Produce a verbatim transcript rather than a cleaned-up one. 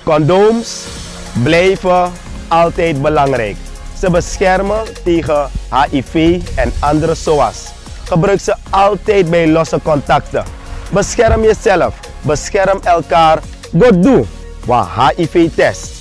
Condooms blijven altijd belangrijk. Ze beschermen tegen H I V en andere S O A's. Gebruik ze altijd bij losse contacten. Bescherm jezelf, bescherm elkaar door doe een H I V-test.